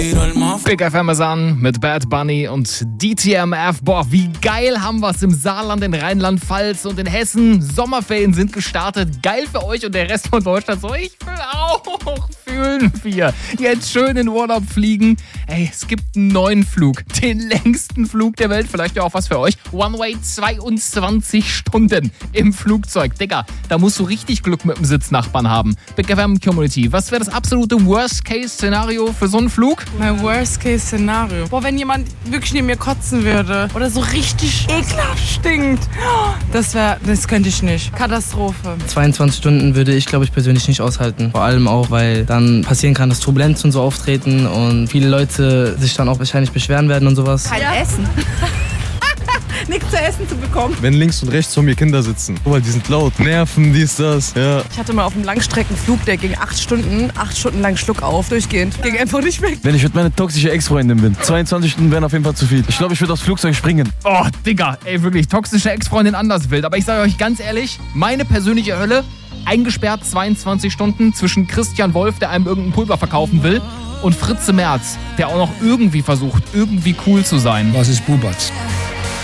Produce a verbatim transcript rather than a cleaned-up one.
Big F M ist an mit Bad Bunny und D T M F. Boah, wie geil haben wir es im Saarland, in Rheinland-Pfalz und in Hessen. Sommerferien sind gestartet. Geil für euch und der Rest von Deutschland. So, ich will auch. Fühlen wir. Jetzt schön in Urlaub fliegen. Ey, es gibt einen neuen Flug. Den längsten Flug der Welt. Vielleicht ja auch was für euch. One Way zweiundzwanzig Stunden im Flugzeug. Digga, da musst du richtig Glück mit dem Sitznachbarn haben. Big F M Community. Was wäre das absolute Worst-Case-Szenario für so einen Flug? Mein Worst-Case-Szenario. Boah, wenn jemand wirklich neben mir kotzen würde oder so richtig ekelhaft stinkt. Das wäre, das könnte ich nicht. Katastrophe. zweiundzwanzig Stunden würde ich, glaube ich, persönlich nicht aushalten. Vor allem auch, weil dann passieren kann, dass Turbulenzen so auftreten und viele Leute sich dann auch wahrscheinlich beschweren werden und sowas. Kein ja. Essen. Nichts zu essen zu bekommen. Wenn links und rechts von mir Kinder sitzen, weil die sind laut, nerven, dies, das, ja. Ich hatte mal auf einem Langstreckenflug, der ging acht Stunden, acht Stunden lang Schluck auf, durchgehend. Ging einfach nicht weg. Wenn ich mit meiner toxischen Ex-Freundin bin, zweiundzwanzig Stunden wären auf jeden Fall zu viel. Ich glaube, ich würde aufs Flugzeug springen. Oh, Digga, ey, wirklich, toxische Ex-Freundin anders wild. Aber ich sage euch ganz ehrlich, meine persönliche Hölle, eingesperrt zweiundzwanzig Stunden zwischen Christian Wolf, der einem irgendein Pulver verkaufen will, und Fritze Merz, der auch noch irgendwie versucht, irgendwie cool zu sein. Was ist Bubatz?